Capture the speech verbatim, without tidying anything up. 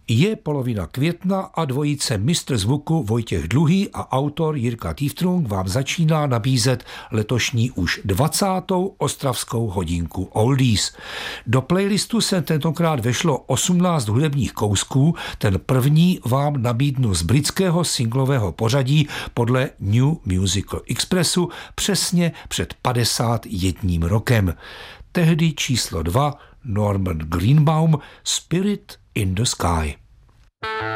Je polovina května a dvojice mistr zvuku Vojtěch Dluhý a autor Jirka Týftrung vám začíná nabízet letošní už dvacátou ostravskou hodinku Oldies. Do playlistu se tentokrát vešlo osmnáct hudebních kousků, ten první vám nabídnu z britského singlového pořadí podle New Musical Expressu přesně před padesát jedním rokem. Tehdy číslo dva Norman Greenbaum, Spirit in the Sky.